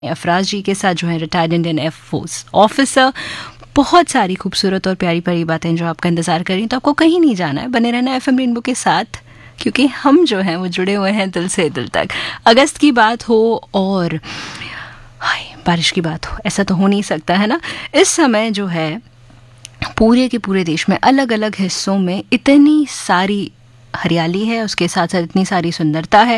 अफराज जी के साथ, जो है रिटायर्ड इंडियन एयरफोर्स ऑफिसर। बहुत सारी खूबसूरत और प्यारी प्यारी बातें जो आपका इंतज़ार कर रही हैं, तो आपको कहीं नहीं जाना है, बने रहना FM रेनबो के साथ, क्योंकि हम जो हैं वो जुड़े हुए हैं दिल से दिल तक। अगस्त की बात हो और हाय बारिश की बात हो, ऐसा तो हो नहीं सकता है ना। इस समय जो है पूरे के पूरे देश में अलग अलग हिस्सों में इतनी सारी हरियाली है, उसके साथ साथ इतनी सारी सुंदरता है